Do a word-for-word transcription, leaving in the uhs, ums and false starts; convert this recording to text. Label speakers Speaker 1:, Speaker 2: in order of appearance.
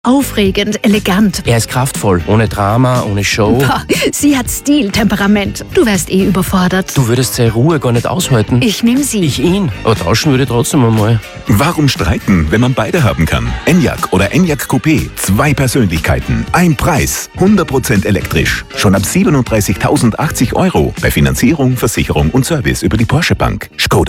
Speaker 1: Aufregend, elegant.
Speaker 2: Er ist kraftvoll, ohne Drama, ohne Show.
Speaker 1: Boah, sie hat Stil, Temperament. Du wärst eh überfordert.
Speaker 2: Du würdest seine Ruhe gar nicht aushalten.
Speaker 1: Ich nehm sie.
Speaker 2: Ich ihn. Aber tauschen würde ich trotzdem einmal.
Speaker 3: Warum streiten, wenn man beide haben kann? Enyaq oder Enyaq Coupé. Zwei Persönlichkeiten, ein Preis. hundert Prozent elektrisch. Schon ab siebenunddreißigtausendachtzig Euro. Bei Finanzierung, Versicherung und Service über die Porsche Bank. Skoda.